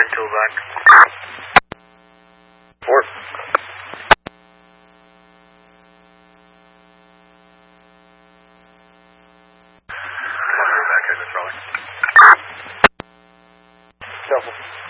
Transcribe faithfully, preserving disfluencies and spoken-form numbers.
ten two back. Report. Back here, Charlie. Shuffle.